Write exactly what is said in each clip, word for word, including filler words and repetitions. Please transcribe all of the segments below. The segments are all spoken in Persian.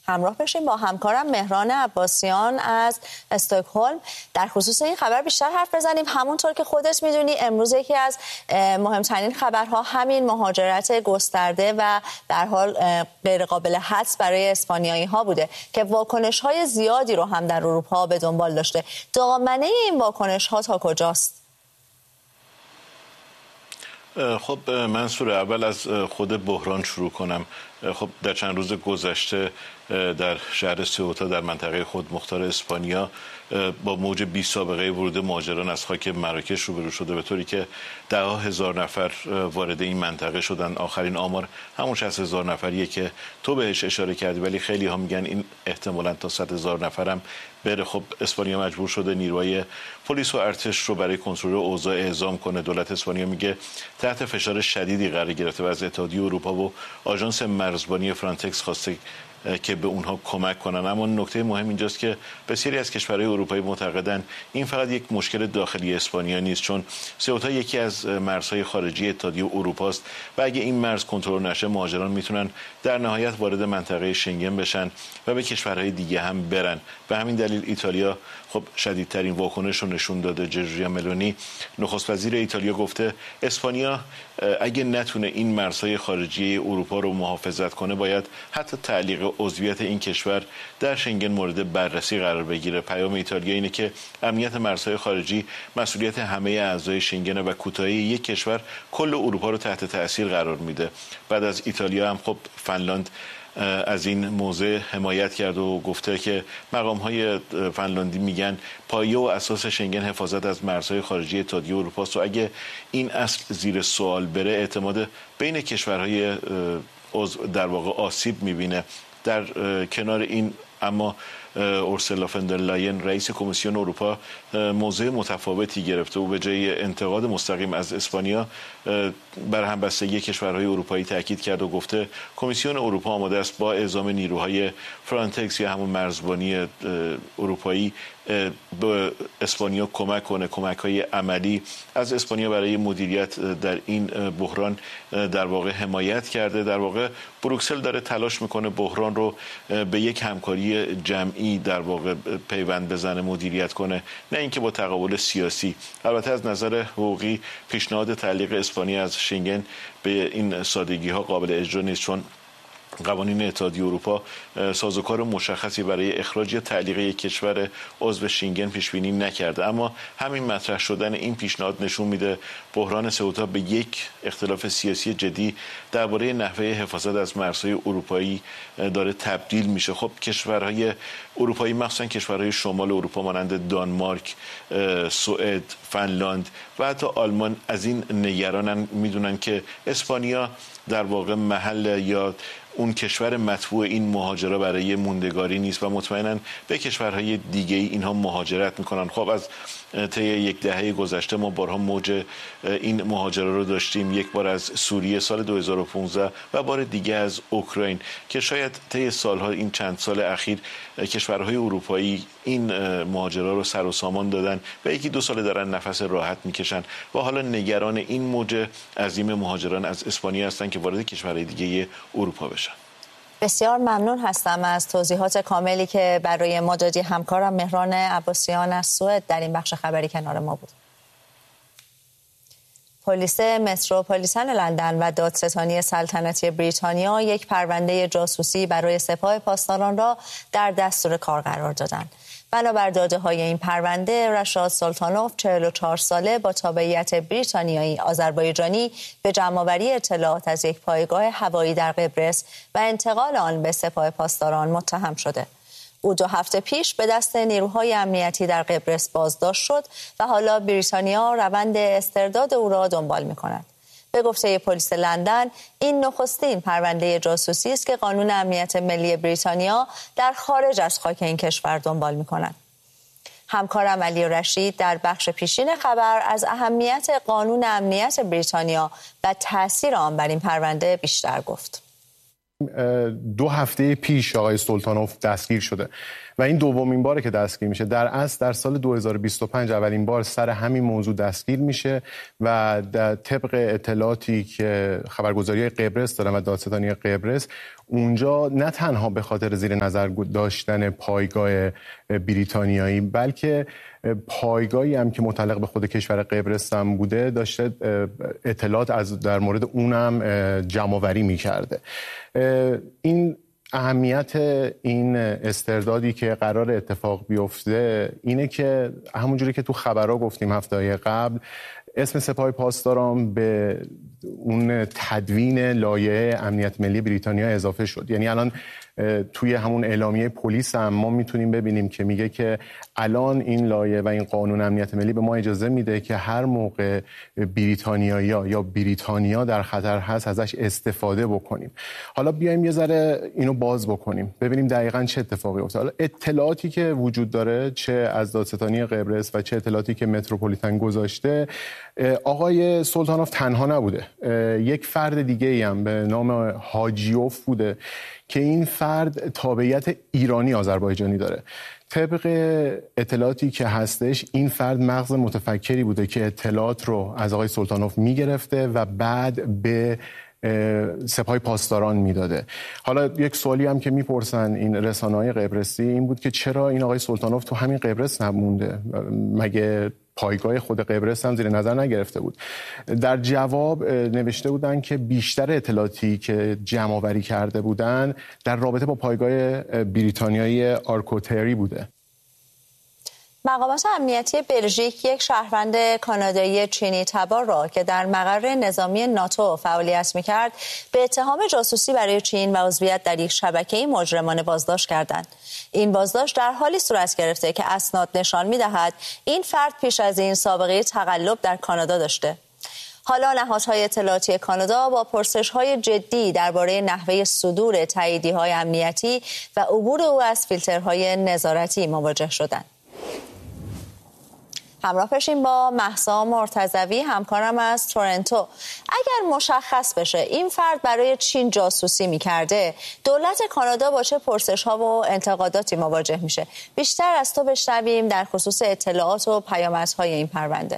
همراه بشیم با همکارم مهران عباسیان از استکهلم در خصوص این خبر بیشتر حرف بزنیم. همونطور که خودت میدونی امروز یکی از مهمترین خبرها همین مهاجرت گسترده و در حال غیر قابل حدس برای اسپانیایی ها بوده که واکنش های زیادی رو هم در اروپا به دنبال داشته. دامنه این واکنش ها تا کجاست؟ خب منصور، اول از خود بحران شروع کنم. خب در چند روز گذشته در شهر سئوتا در منطقه خود مختار اسپانیا با موج بی سابقه ورود مهاجران از خاک مراکش روبرو شده، به طوری که ده ها هزار نفر وارد این منطقه شدن. آخرین آمار همون شصت هزار نفریه که تو بهش اشاره کردی، ولی خیلی ها میگن این احتمالاً تا صد هزار نفرم بره. خب اسپانیا مجبور شده نیروهای پلیس و ارتش رو برای کنترل اوضاع اعزام کنه. دولت اسپانیا میگه تحت فشار شدیدی قرار گرفته و از اتحادیه اروپا و آژانس مرزبانی فرانتکس خواسته که به اونها کمک کنن. اما نکته مهم اینجاست که بسیاری از کشورهای اروپایی معتقدن این فقط یک مشکل داخلی اسپانیا نیست، چون سئوتا یکی از مرزهای خارجی اتحادیه اروپا است و اگه این مرز کنترل نشه مهاجران میتونن در نهایت وارد منطقه شنگن بشن و به کشورهای دیگه هم برن. به همین دلیل ایتالیا خب شدیدترین واکنش رو نشون داده. جورجیا ملونی نخست وزیر ایتالیا گفته اسپانیا اگه نتونه این مرزهای خارجی اروپا رو محافظت کنه باید حتی تعلیق عضویت این کشور در شنگن مورد بررسی قرار بگیره. پیام ایتالیا اینه که امنیت مرزهای خارجی مسئولیت همه اعضای شنگن و کوتاهی یک کشور کل اروپا رو تحت تاثیر قرار میده. بعد از ایتالیا هم خب فنلاند از این موضوع حمایت کرد و گفته که مقام‌های فنلاندی میگن پایه و اساس شنگن حفاظت از مرزهای خارجی اتحادیه اروپا است و اگه این اصل زیر سوال بره اعتماد بین کشورهای عضو در واقع آسیب میبینه. در کنار این اما اورسولا فون در لاین رئیس کمیسیون اروپا موضع متفاوتی گرفته و به جای انتقاد مستقیم از اسپانیا بر همبستگی کشورهای اروپایی تاکید کرد و گفته کمیسیون اروپا آماده است با اعزام نیروهای فرانتکس یا همون مرزبانی اروپایی به اسپانیا کمک کنه. کمک‌های عملی از اسپانیا برای مدیریت در این بحران در واقع حمایت کرده. در واقع بروکسل داره تلاش میکنه بحران رو به یک همکاری جمعی در واقع پیوند بزنه، مدیریت کنه، نه اینکه با تقابل سیاسی. البته از نظر حقوقی پیشنهاد تعلیق اسپانیا از شنگن به این سادگی ها قابل اجرا نیست، چون قوانین اتحادیه اروپا سازوکار مشخصی برای اخراج یا تعلیق یک کشور عضو شنگن پیش بینی نکرده. اما همین مطرح شدن این پیشنهاد نشون میده بحران سئوتا به یک اختلاف سیاسی جدی درباره نحوه حفاظت از مرزهای اروپایی داره تبدیل میشه. خب کشورهای اروپایی مخصوصا کشورهای شمال اروپا مانند دانمارک، سوئد، فنلاند و حتی آلمان از این نگرانن، میدونن که اسپانیا در واقع محل یا اون کشور مطبوع این مهاجرا برای موندگاری نیست و مطمئناً به کشورهای دیگه اینها مهاجرت میکنن. خب از طی یک دهه گذشته ما بارها موج این مهاجرا رو داشتیم، یک بار از سوریه سال دو هزار و پانزده و بار دیگه از اوکراین که شاید طی سالها این چند سال اخیر کشورهای اروپایی این مهاجرا رو سر و سامان دادن و یکی دو سال دارن نفس راحت میکشن و حالا نگران این موج عظیم مهاجران از اسپانیا هستن که وارد کشورهای دیگه اروپا بشن. بسیار ممنون هستم از توضیحات کاملی که برای ما دادی. همکارم مهران عباسیان از سوئد در این بخش خبری کنار ما بود. پلیس متروپولیتن لندن و دادستانی سلطنتی بریتانیا یک پرونده جاسوسی برای سپاه پاسداران را در دستور کار قرار دادند. بنابر داده‌های این پرونده، رشاد سلطانوف چهل و چهار ساله با تابعیت بریتانیایی آذربایجانی به جمع‌آوری اطلاعات از یک پایگاه هوایی در قبرس و انتقال آن به سپاه پاسداران متهم شده. او دو هفته پیش به دست نیروهای امنیتی در قبرس بازداشت شد و حالا بریتانیا روند استرداد او را دنبال می‌کند. به گفته پلیس لندن، این نخستین پرونده جاسوسی است که قانون امنیت ملی بریتانیا در خارج از خاک این کشور دنبال می‌کند. همکارم علی رشید در بخش پیشین خبر از اهمیت قانون امنیت بریتانیا و تأثیر آن بر این پرونده بیشتر گفت. دو هفته پیش آقای سلطانوف دستگیر شده و این دومین باره که دستگیر میشه. در اصل در سال دو هزار و بیست و پنج اولین بار سر همین موضوع دستگیر میشه و در طبق اطلاعاتی که خبرگزاری قبرس دارن و دادستانی قبرس، اونجا نه تنها به خاطر زیر نظر داشتن پایگاه بریتانیایی، بلکه پایگاهی هم که متعلق به خود کشور قبرس هم بوده داشته اطلاعات از در مورد اونم جمع‌آوری می‌کرده. این اهمیت این استردادی که قرار اتفاق بیفته اینه که همونجوری که تو خبرها گفتیم هفته‌های قبل، اسم سپاه پاسداران به اون تدوین لایحه امنیت ملی بریتانیا اضافه شد. یعنی الان توی همون اعلامیه پلیس هم ما میتونیم ببینیم که میگه که الان این لایحه و این قانون امنیت ملی به ما اجازه میده که هر موقع بریتانیایی‌ها یا بریتانیا در خطر هست ازش استفاده بکنیم. حالا بیایم یه ذره اینو باز بکنیم ببینیم دقیقاً چه اتفاقی افتاد. حالا اطلاعاتی که وجود داره چه از دادستانی قبرس و چه اطلاعاتی که متروپولیتن گذاشته، آقای سلطانوف تنها نبوده. یک فرد دیگه ای هم به نام حاجیوف بوده که این فرد تابعیت ایرانی آذربایجانی داره. طبق اطلاعاتی که هستش این فرد مغز متفکری بوده که اطلاعات رو از آقای سلطانوف میگرفته و بعد به سپاه پاسداران میداده. حالا یک سوالی هم که میپرسن این رسانه‌های قبرسی این بود که چرا این آقای سلطانوف تو همین قبرس نمونده؟ مگه پایگاه خود قبرس هم زیر نظر نگرفته بود؟ در جواب نوشته بودن که بیشتر اطلاعاتی که جمع آوری کرده بودن در رابطه با پایگاه بریتانیایی آرکوتری بوده. مقامات امنیتی بلژیک یک شهروند کانادایی چینی تبار را که در مقر نظامی ناتو فعالیت می‌کرد به اتهام جاسوسی برای چین و عضویت در یک شبکه مجرمانه بازداشت کردند. این بازداشت در حالی صورت گرفته که اسناد نشان می‌دهد این فرد پیش از این سابقه تقلب در کانادا داشته. حالا نهادهای اطلاعاتی کانادا با پرسش‌های جدی درباره نحوه صدور تاییدیه‌های امنیتی و عبور او از فیلترهای نظارتی مواجه شدند. همراه بشیم با مهسا مرتضوی همکارم از تورنتو. اگر مشخص بشه این فرد برای چین جاسوسی می‌کرده، دولت کانادا با چه پرسش‌ها و انتقاداتی مواجه میشه؟ بیشتر از تو بشنویم در خصوص اطلاعات و پیامدهای این پرونده.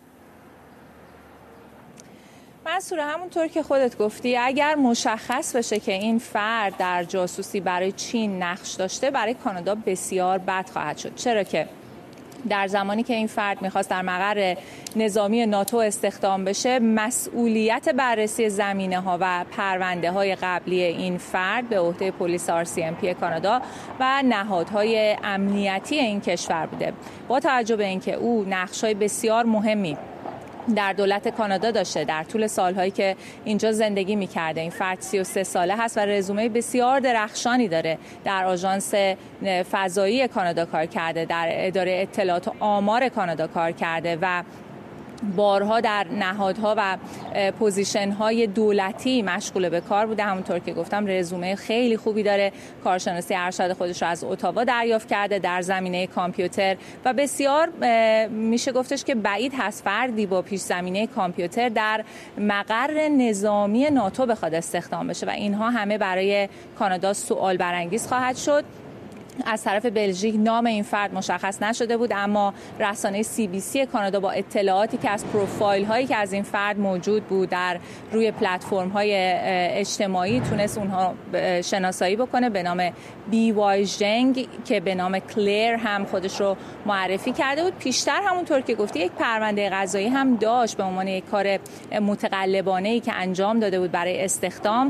منصور، همونطور که خودت گفتی اگر مشخص بشه که این فرد در جاسوسی برای چین نقش داشته، برای کانادا بسیار بد خواهد شد. چرا که در زمانی که این فرد میخواست در مقر نظامی ناتو استخدام بشه، مسئولیت بررسی زمینه ها و پرونده های قبلی این فرد به عهده پلیس آر سی ام پی کانادا و نهادهای امنیتی این کشور بوده. با توجه به اینکه او نقش‌های بسیار مهمی در دولت کانادا داشته در طول سالهایی که اینجا زندگی می‌کرده، این فرد سی و سه ساله هست و رزومه بسیار درخشانی داره. در آژانس فضایی کانادا کار کرده، در اداره اطلاعات و آمار کانادا کار کرده و بارها در نهادها و پوزیشن‌های دولتی مشغول به کار بوده. همونطور که گفتم رزومه خیلی خوبی داره. کارشناسی ارشد خودش رو از اتاوا دریافت کرده در زمینه کامپیوتر و بسیار میشه گفتش که بعید هست فردی با پیش زمینه کامپیوتر در مقر نظامی ناتو بخواد استخدام بشه و اینها همه برای کانادا سوال برانگیز خواهد شد. از طرف بلژیک نام این فرد مشخص نشده بود، اما رسانه سی بی سی کانادا با اطلاعاتی که از پروفایل هایی که از این فرد موجود بود در روی پلتفرم های اجتماعی تونست اونها شناسایی بکنه به نام بی وای ژنگ که به نام کلیر هم خودش رو معرفی کرده بود. پیشتر همونطور که گفتی یک پرونده قضایی هم داشت به عنوان یک کار متقلبانه‌ای که انجام داده بود برای استخدام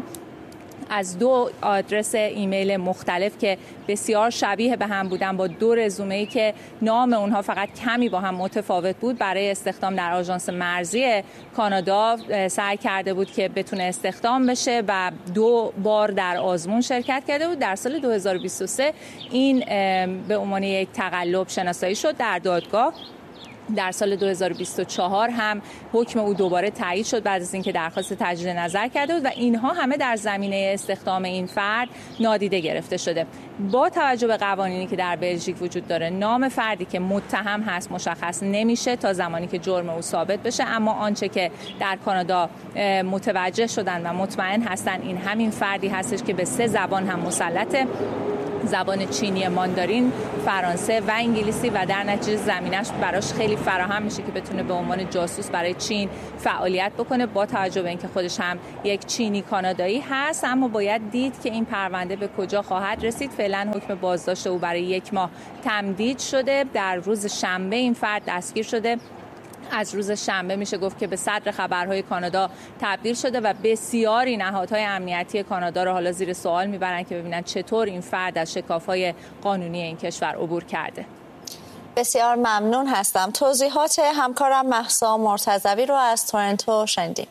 از دو آدرس ایمیل مختلف که بسیار شبیه به هم بودن با دو رزومه‌ای که نام اونها فقط کمی با هم متفاوت بود. برای استخدام در آژانس مرزی کانادا سعی کرده بود که بتونه استخدام بشه و دو بار در آزمون شرکت کرده بود. در سال دو هزار و بیست و سه این به عنوان یک تقلب شناسایی شد در دادگاه. در سال دو هزار و بیست و چهار هم حکم او دوباره تایید شد بعد از اینکه درخواست تجدید نظر کرده بود و اینها همه در زمینه استخدام این فرد نادیده گرفته شده. با توجه به قوانینی که در بلژیک وجود داره، نام فردی که متهم هست مشخص نمیشه تا زمانی که جرم او ثابت بشه، اما آنچه که در کانادا متوجه شدن و مطمئن هستن این همین فردی هستش که به سه زبان هم مسلطه. زبان چینی ماندارین، فرانسه و انگلیسی و در نتیجه زمینش براش خیلی فراهم میشه که بتونه به عنوان جاسوس برای چین فعالیت بکنه، با توجه به اینکه خودش هم یک چینی کانادایی هست. اما باید دید که این پرونده به کجا خواهد رسید. فعلا حکم بازداشت او برای یک ماه تمدید شده. در روز شنبه این فرد دستگیر شده. از روز شنبه میشه گفت که به صدر خبرهای کانادا تبدیل شده و بسیاری نهادهای امنیتی کانادا رو حالا زیر سوال میبرن که ببینن چطور این فرد از شکاف‌های قانونی این کشور عبور کرده. بسیار ممنون هستم. توضیحات همکارم مهسا مرتضوی رو از تورنتو شنیدیم.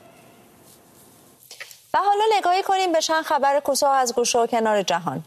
و حالا نگاهی کنیم به چند خبر کوتاه از گوشه و کنار جهان.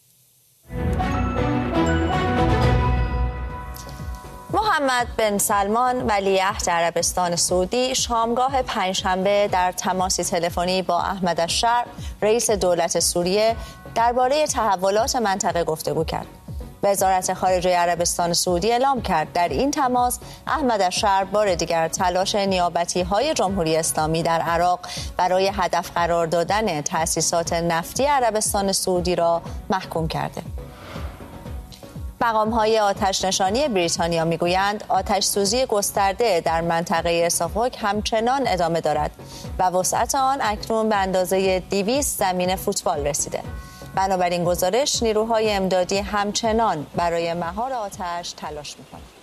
محمد بن سلمان ولیعهد عربستان سعودی شامگاه پنجشنبه در تماسی تلفنی با احمد الشرع رئیس دولت سوریه درباره تحولات منطقه گفتگو کرد. وزارت خارجه عربستان سعودی اعلام کرد در این تماس احمد الشرع بار دیگر تلاش نیابتی‌های جمهوری اسلامی در عراق برای هدف قرار دادن تأسیسات نفتی عربستان سعودی را محکوم کرده. مقام‌های آتش نشانی بریتانیا میگویند آتش سوزی گسترده در منطقه سافوک همچنان ادامه دارد و وسعت آن اکنون به اندازه دویست زمین فوتبال رسیده. بنابراین گزارش نیروهای امدادی همچنان برای مهار آتش تلاش می‌کنند.